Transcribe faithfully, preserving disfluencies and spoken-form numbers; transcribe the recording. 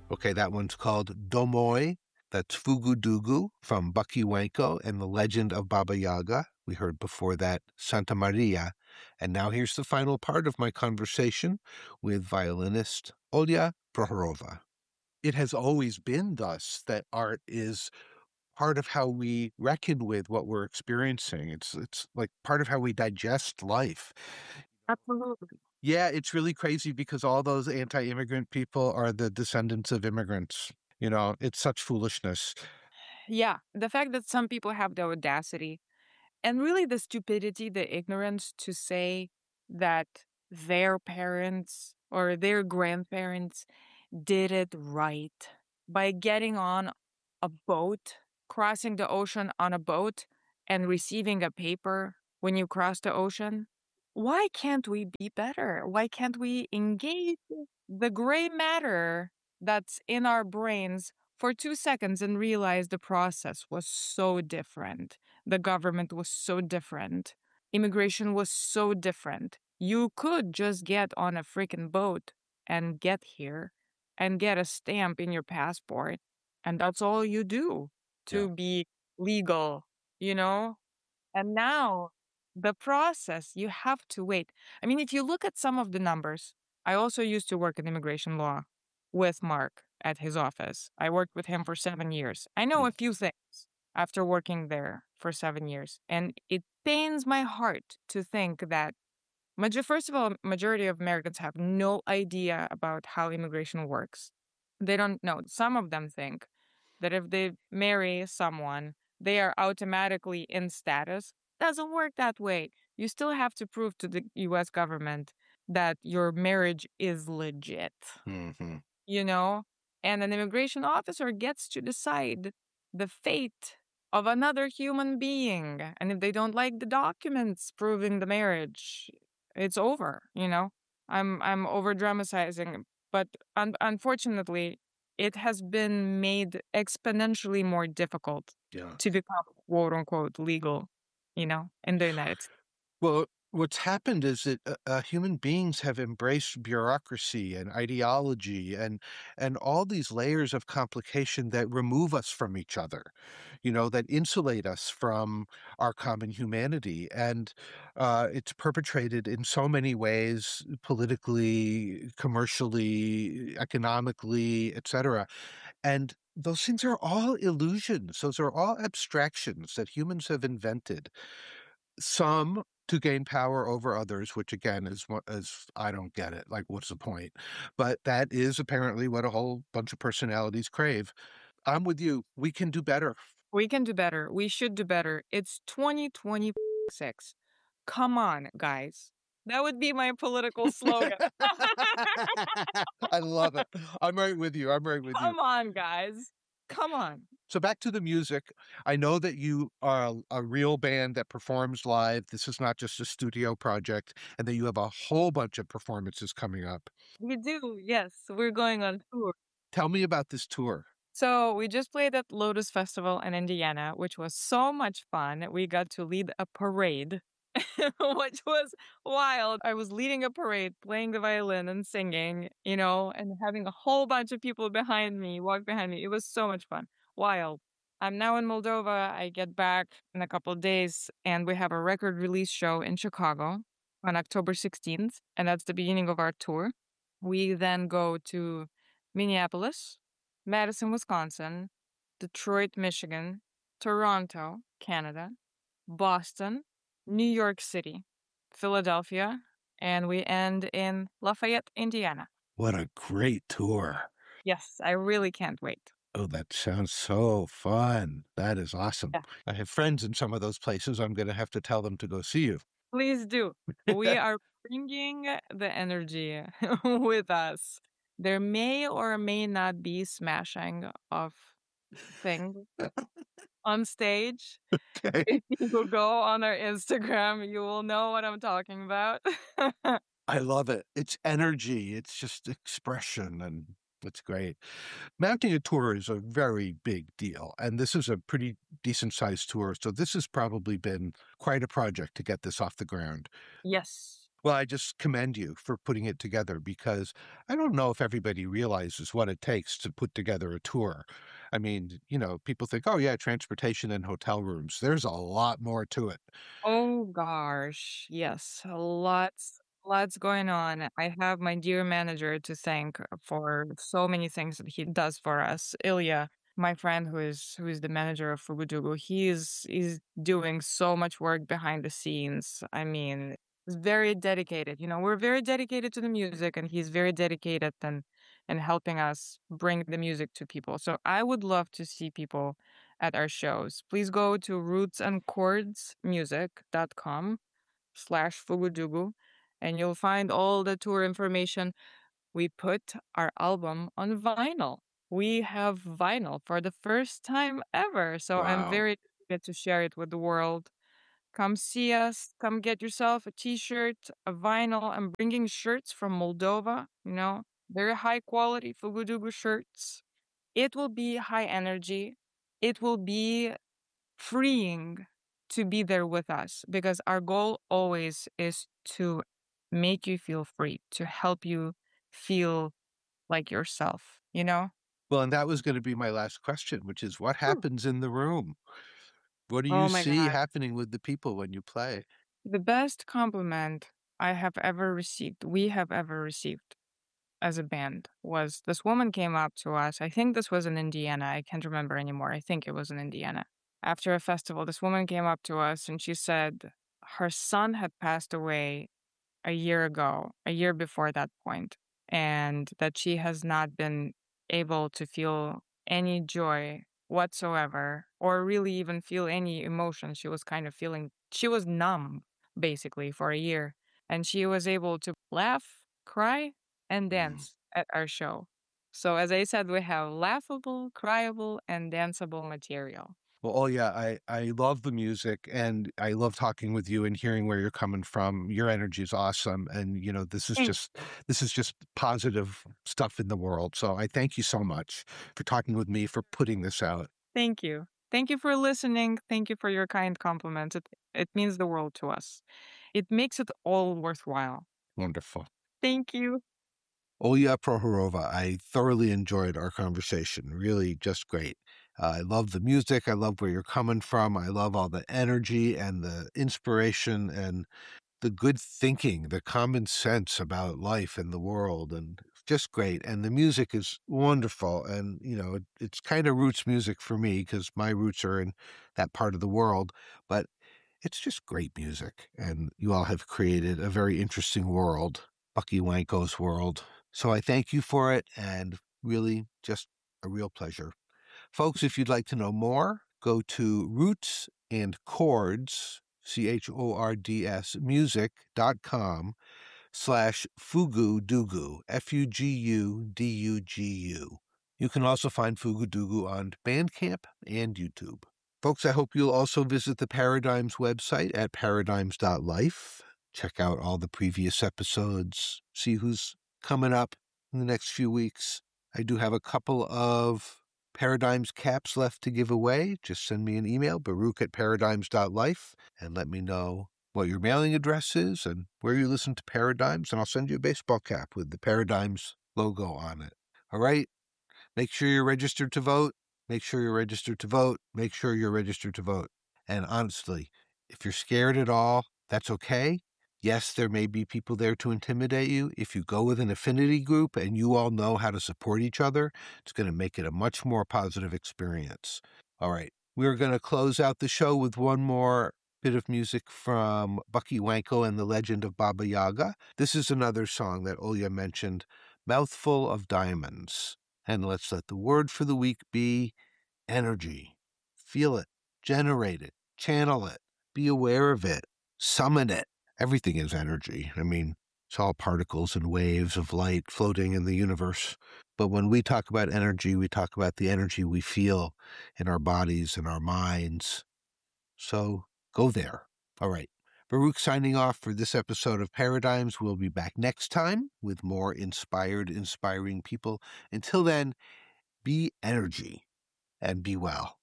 Okay, that one's called Domoy. That's Fugu Dugu from Bucky Wanko and the Legend of Baba Yaga. We heard before that Santa Maria. And now here's the final part of my conversation with violinist Olya Prohorova. It has always been thus that art is part of how we reckon with what we're experiencing. It's it's like part of how we digest life. Absolutely. Yeah, it's really crazy because all those anti-immigrant people are the descendants of immigrants. You know, it's such foolishness. Yeah, the fact that some people have the audacity and really the stupidity, the ignorance to say that their parents or their grandparents did it right by getting on a boat, crossing the ocean on a boat, and receiving a paper when you cross the ocean. Why can't we be better? Why can't we engage the gray matter that's in our brains for two seconds and realize the process was so different? The government was so different. Immigration was so different. You could just get on a freaking boat and get here and get a stamp in your passport. And that's all you do to Yeah. be legal, you know? And now the process, you have to wait. I mean, if you look at some of the numbers, I also used to work in immigration law with Mark at his office. I worked with him for seven years. I know a few things after working there for seven years. And it pains my heart to think that, major- first of all, majority of Americans have no idea about how immigration works. They don't know. Some of them think that if they marry someone, they are automatically in status. Doesn't work that way. You still have to prove to the U S government that your marriage is legit, Mm-hmm. you know? And an immigration officer gets to decide the fate of another human being. And if they don't like the documents proving the marriage, it's over, you know? I'm I'm over dramatizing, but un- unfortunately, it has been made exponentially more difficult Yeah. to become quote unquote legal, you know, in the United States. Well, what's happened is that uh, uh, human beings have embraced bureaucracy and ideology and and all these layers of complication that remove us from each other, you know, that insulate us from our common humanity. And uh, it's perpetrated in so many ways, politically, commercially, economically, et cetera. And those things are all illusions. Those are all abstractions that humans have invented. Some to gain power over others, which again is what is I don't get it. Like, what's the point? But that is apparently what a whole bunch of personalities crave. I'm with you. We can do better. We can do better. We should do better. It's twenty twenty-six. Come on, guys. That would be my political slogan. I love it. I'm right with you. I'm right with you. Come on, guys. Come on. So back to the music. I know that you are a, a real band that performs live. This is not just a studio project, and that you have a whole bunch of performances coming up. We do, yes. We're going on tour. Tell me about this tour. So we just played at Lotus Festival in Indiana, which was so much fun. We got to lead a parade, which was wild. I was leading a parade, playing the violin and singing, you know, and having a whole bunch of people behind me, walk behind me. It was so much fun. Wild. I'm now in Moldova. I get back in a couple of days, and we have a record release show in Chicago on October sixteenth, and that's the beginning of our tour. We then go to Minneapolis, Madison, Wisconsin, Detroit, Michigan, Toronto, Canada, Boston, New York City, Philadelphia, and we end in Lafayette, Indiana. What a great tour. Yes, I really can't wait. Oh, that sounds so fun. That is awesome. Yeah, I have friends in some of those places. I'm going to have to tell them to go see you. please do. We are bringing the energy with us. There may or may not be smashing of things on stage. Okay. If you go on our Instagram, you will know what I'm talking about. I love it. It's energy. It's just expression, and it's great. Mounting a tour is a very big deal, and this is a pretty decent sized tour. So this has probably been quite a project to get this off the ground. Yes. Well, I just commend you for putting it together because I don't know if everybody realizes what it takes to put together a tour. I mean, you know, people think, oh, yeah, transportation and hotel rooms. There's a lot more to it. Oh gosh, yes, lots lots going on. I have my dear manager to thank for so many things that he does for us. Ilya, my friend who is who is the manager of Fugudugu, he is is doing so much work behind the scenes. I mean, he's very dedicated. You know, we're very dedicated to the music and he's very dedicated and and helping us bring the music to people. So I would love to see people at our shows. Please go to roots and chords music dot com slash fugudugu and you'll find all the tour information. We put our album on vinyl. We have vinyl for the first time ever. So I'm Wow. very excited to share it with the world. Come see us. Come get yourself a t-shirt, a vinyl. I'm bringing shirts from Moldova, you know, very high quality Fugudugu shirts. It will be high energy. It will be freeing to be there with us because our goal always is to make you feel free, to help you feel like yourself, you know? Well, and that was going to be my last question, which is what Hmm. happens in the room? What do you Oh my see God. happening with the people when you play? The best compliment I have ever received, we have ever received as a band, was this woman came up to us. I think this was in Indiana. I can't remember anymore. I think it was in Indiana. After a festival, this woman came up to us and she said her son had passed away a year ago, a year before that point, and that she has not been able to feel any joy whatsoever or really even feel any emotion. She was kind of feeling, she was numb basically for a year. And she was able to laugh, cry, and Mm. dance at our show. So, as I said, we have laughable, cryable, and danceable material. Well, oh yeah, I I love the music and I love talking with you and hearing where you're coming from. Your energy is awesome, and you know this is Thank, just this is just positive stuff in the world. So I thank you so much for talking with me, for putting this out. thank you. Thank you for listening. Thank you for your kind compliments. It, it means the world to us. It makes it all worthwhile. Wonderful. Thank you. Olya Prohorova, I thoroughly enjoyed our conversation. Really, just great. Uh, I love the music. I love where you're coming from. I love all the energy and the inspiration and the good thinking, the common sense about life and the world, and just great. And the music is wonderful. And, you know, it, it's kind of roots music for me because my roots are in that part of the world, but it's just great music. And you all have created a very interesting world, Bucky Wanko's world. So I thank you for it and really just a real pleasure. Folks, if you'd like to know more, go to Roots and Chords, C H O R D S, music.com slash Fugu Dugu, F U G U D U G U. You can also find Fugu Dugu on Bandcamp and YouTube. Folks, I hope you'll also visit the Paradigms website at paradigms dot life. Check out all the previous episodes, see who's coming up in the next few weeks. I do have a couple of Paradigms caps left to give away. Just send me an email, baruch at paradigms dot life, and let me know what your mailing address is and where you listen to Paradigms, and I'll send you a baseball cap with the Paradigms logo on it. All right? Make sure you're registered to vote. Make sure you're registered to vote. Make sure you're registered to vote. And honestly, if you're scared at all, that's okay. Yes, there may be people there to intimidate you. If you go with an affinity group and you all know how to support each other, it's going to make it a much more positive experience. All right. We're going to close out the show with one more bit of music from Bucky Wanko and the Legend of Baba Yaga. This is another song that Olya mentioned, Mouthful of Diamonds. And let's let the word for the week be energy. Feel it, generate it, channel it, be aware of it, summon it. Everything is energy. I mean, it's all particles and waves of light floating in the universe. But when we talk about energy, we talk about the energy we feel in our bodies and our minds. So go there. All right. Baruch signing off for this episode of Paradigms. We'll be back next time with more inspired, inspiring people. Until then, be energy and be well.